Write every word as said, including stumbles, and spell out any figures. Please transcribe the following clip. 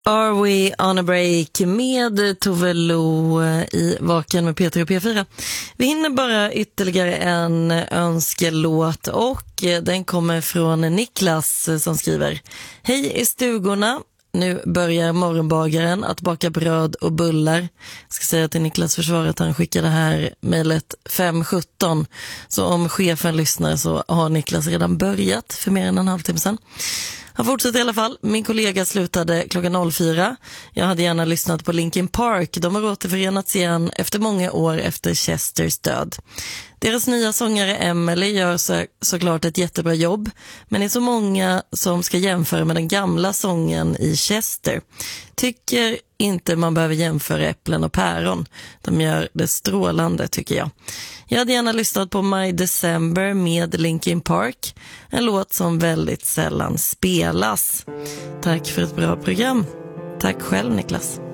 Are We On A Break med Tove Lo i Vaken med Peter och P fyra. Vi hinner bara ytterligare en önskelåt och den kommer från Niklas som skriver: Hej i stugorna, nu börjar morgonbagaren att baka bröd och bullar. Jag ska säga till Niklas försvar att han skickade här mejlet fem sjutton. Så om chefen lyssnar så har Niklas redan börjat för mer än en halvtimme sedan. Han fortsätter i alla fall. Min kollega slutade klockan fyra. Jag hade gärna lyssnat på Linkin Park. De har återförenats igen efter många år efter Chesters död. Deras nya sångare Emily gör så, såklart ett jättebra jobb, men det är så många som ska jämföra med den gamla sången i Chester. Tycker inte man behöver jämföra äpplen och päron. De gör det strålande, tycker jag. Jag hade gärna lyssnat på My December med Linkin Park, en låt som väldigt sällan spelas. Tack för ett bra program. Tack själv, Niklas.